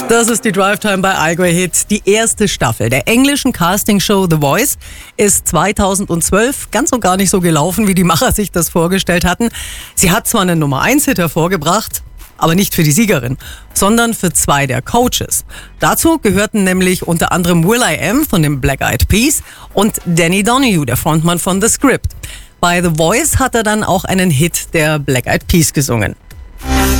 Das ist die Drive Time bei Allgäu Hit. Die erste Staffel der englischen Castingshow The Voice ist 2012 ganz und gar nicht so gelaufen, wie die Macher sich das vorgestellt hatten. Sie hat zwar einen Nummer-1-Hit hervorgebracht, aber nicht für die Siegerin, sondern für 2 der Coaches. Dazu gehörten nämlich unter anderem will.i.am von den Black Eyed Peas und Danny Donahue, der Frontmann von The Script. Bei The Voice hat er dann auch einen Hit der Black Eyed Peas gesungen.